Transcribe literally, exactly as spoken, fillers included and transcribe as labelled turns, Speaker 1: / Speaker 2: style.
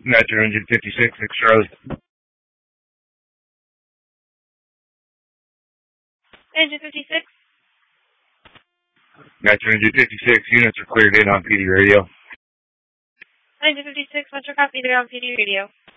Speaker 1: Metro Engine fifty-six, six Charlie.
Speaker 2: Engine fifty-six.
Speaker 1: Metro Engine fifty-six, units are cleared in on P D radio.
Speaker 2: Engine fifty-six, Metro copy, they're on P D radio.